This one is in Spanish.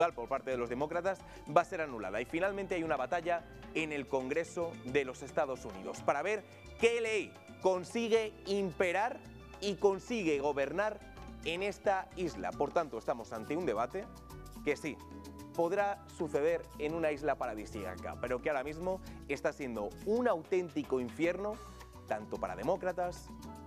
por parte de los demócratas va a ser anulada. Y finalmente hay una batalla en el Congreso de los Estados Unidos para ver qué ley consigue imperar y consigue gobernar en esta isla. Por tanto, estamos ante un debate que sí, podrá suceder en una isla paradisíaca, pero que ahora mismo está siendo un auténtico infierno tanto para demócratas